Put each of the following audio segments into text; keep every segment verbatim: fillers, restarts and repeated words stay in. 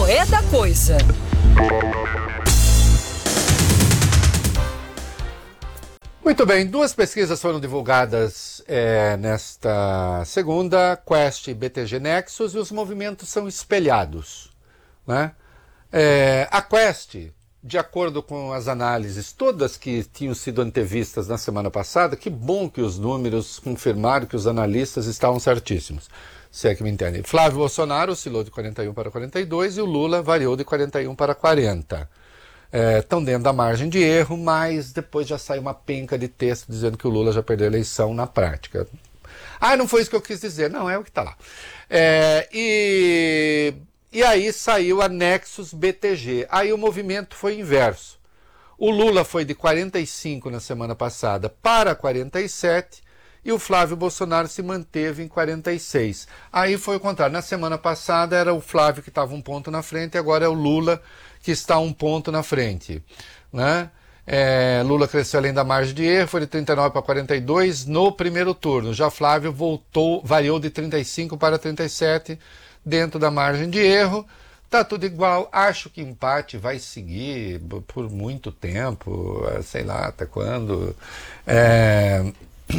É da Coisa. Muito bem, duas pesquisas foram divulgadas é, nesta segunda, Quest e B T G Nexus, e os movimentos são espelhados, né? É, a Quest, de acordo com as análises todas que tinham sido antevistas na semana passada, que bom que os números confirmaram que os analistas estavam certíssimos, se é que me entendem. Flávio Bolsonaro oscilou de quarenta e um para quarenta e dois e o Lula variou de quarenta e um para quarenta. Estão é, dentro da margem de erro, mas depois já sai uma penca de texto dizendo que o Lula já perdeu a eleição na prática. Ah, não foi isso que eu quis dizer. Não, é o que está lá. É, e, e aí saiu a Nexus B T G. Aí o movimento foi inverso. O Lula foi de quarenta e cinco na semana passada para quarenta e sete e o Flávio Bolsonaro se manteve em quarenta e seis. Aí foi o contrário. Na semana passada era o Flávio que estava um ponto na frente e agora é o Lula que está um ponto na frente, né? É, Lula cresceu além da margem de erro, foi de trinta e nove para quarenta e dois no primeiro turno. Já Flávio voltou, variou de trinta e cinco para trinta e sete dentro da margem de erro. Tá tudo igual. Acho que empate vai seguir por muito tempo, sei lá até quando. É,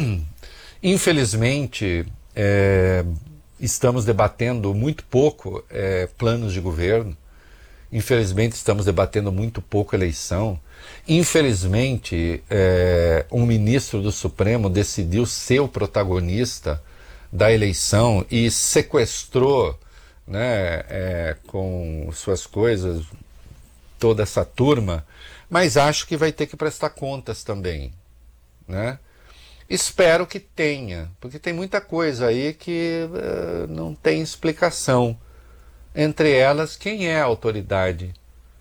infelizmente, é, estamos debatendo muito pouco é, planos de governo. Infelizmente, estamos debatendo muito pouco eleição. Infelizmente, é, um ministro do Supremo decidiu ser o protagonista da eleição e sequestrou, né, é, com suas coisas toda essa turma, mas acho que vai ter que prestar contas também, né? Espero que tenha, porque tem muita coisa aí que uh, não tem explicação. Entre elas, quem é a autoridade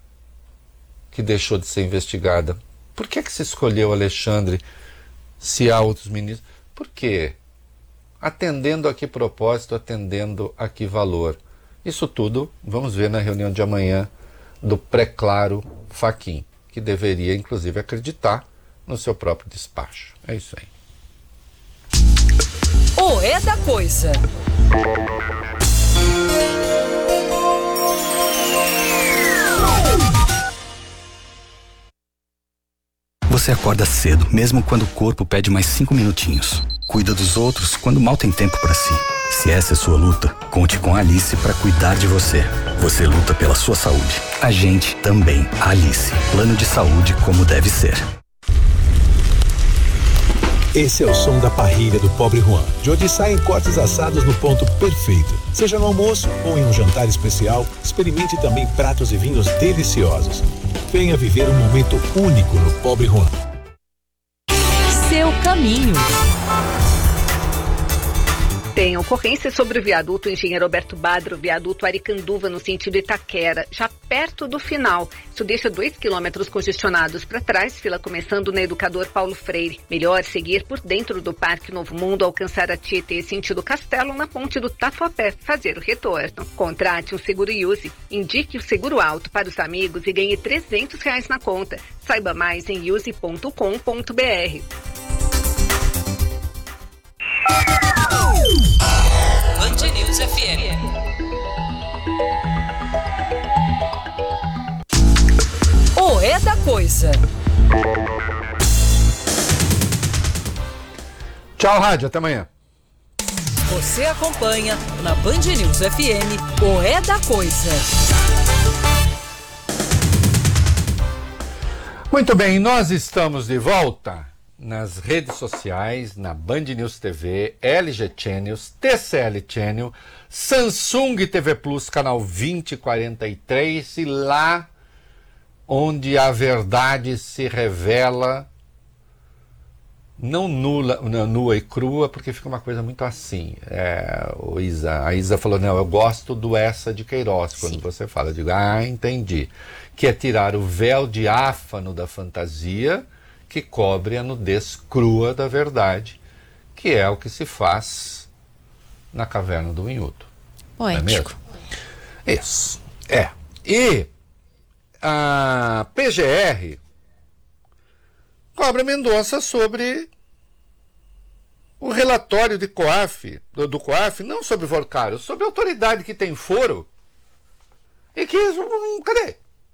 que deixou de ser investigada? Por que que se escolheu Alexandre se há outros ministros? Por quê? Atendendo a que propósito, atendendo a que valor? Isso tudo vamos ver na reunião de amanhã do pré-claro Fachin, que deveria, inclusive, acreditar no seu próprio despacho. É isso aí. O É da Coisa. Você acorda cedo, mesmo quando o corpo pede mais cinco minutinhos. Cuida dos outros quando mal tem tempo para si. Se essa é sua luta, conte com a Alice para cuidar de você. Você luta pela sua saúde. A gente também. Alice. Plano de saúde como deve ser. Esse é o som da parrilha do Pobre Juan, de onde saem cortes assados no ponto perfeito. Seja no almoço ou em um jantar especial, experimente também pratos e vinhos deliciosos. Venha viver um momento único no Pobre Juan. Seu caminho. Tem ocorrência sobre o viaduto Engenheiro Alberto Badro, viaduto Aricanduva, no sentido Itaquera, já perto do final. Isso deixa dois quilômetros congestionados para trás, fila começando na Educador Paulo Freire. Melhor seguir por dentro do Parque Novo Mundo, alcançar a Tietê sentido Castelo, na ponte do Tatuapé, fazer o retorno. Contrate um seguro Use, indique o seguro alto para os amigos e ganhe trezentos reais na conta. Saiba mais em use ponto com ponto br. Band News F M. O É da Coisa. Tchau, rádio. Até amanhã. Você acompanha na Band News F M o É da Coisa. Muito bem, nós estamos de volta nas redes sociais, na Band News T V, L G Channels, T C L Channel, Samsung T V Plus, canal vinte e quarenta e três, e lá onde a verdade se revela, não nula, não, nua e crua, porque fica uma coisa muito assim. É, o Isa, a Isa falou, não, eu gosto do essa de Queiroz, quando Sim. você fala, eu digo, ah, entendi. Que é tirar o véu diáfano da fantasia que cobre a nudez crua da verdade, que é o que se faz na Caverna do Vinhudo. Poético. Não é mesmo? Isso, é. E a P G R cobra Mendonça sobre o relatório de COAF, do, do COAF, não sobre Vorcaro, sobre a autoridade que tem foro E que isso, hum, cadê?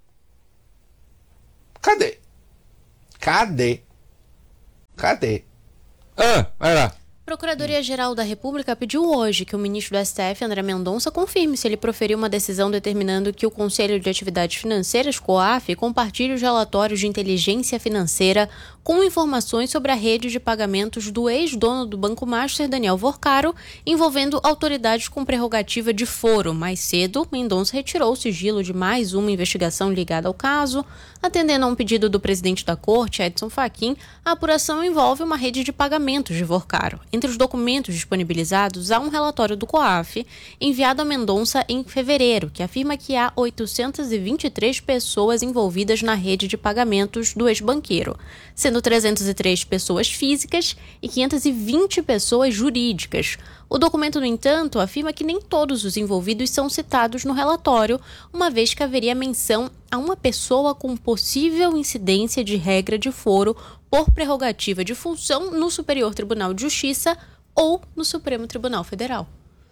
Cadê? Cadê? Cadê? Ah, vai lá. Procuradoria-Geral da República pediu hoje que o ministro do S T F, André Mendonça, confirme se ele proferiu uma decisão determinando que o Conselho de Atividades Financeiras, COAF, compartilhe os relatórios de inteligência financeira com informações sobre a rede de pagamentos do ex-dono do Banco Master, Daniel Vorcaro, envolvendo autoridades com prerrogativa de foro. Mais cedo, Mendonça retirou o sigilo de mais uma investigação ligada ao caso. Atendendo a um pedido do presidente da Corte, Edson Fachin, a apuração envolve uma rede de pagamentos de Vorcaro. Entre os documentos disponibilizados, há um relatório do COAF, enviado a Mendonça em fevereiro, que afirma que há oitocentas e vinte e três pessoas envolvidas na rede de pagamentos do ex-banqueiro, sendo trezentas e três pessoas físicas e quinhentas e vinte pessoas jurídicas. O documento, no entanto, afirma que nem todos os envolvidos são citados no relatório, uma vez que haveria menção a uma pessoa com possível incidência de regra de foro por prerrogativa de função no Superior Tribunal de Justiça ou no Supremo Tribunal Federal.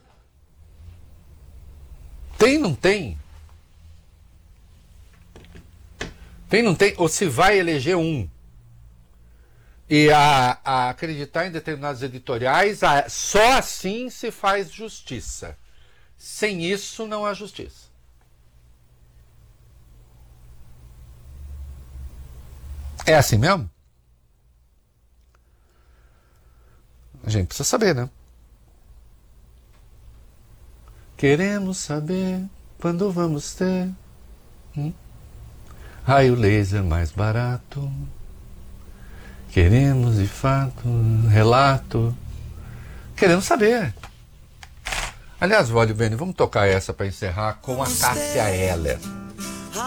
Tem, não tem? Tem, não tem? Ou se vai eleger um e a, a acreditar em determinados editoriais, a, só assim se faz justiça. Sem isso não há justiça. É assim mesmo? A gente precisa saber, né? Queremos saber quando vamos ter hum? raio laser mais barato. Queremos, de fato, um relato. Queremos saber. Aliás, Vólio Bene, vamos tocar essa para encerrar com a Cássia Eller.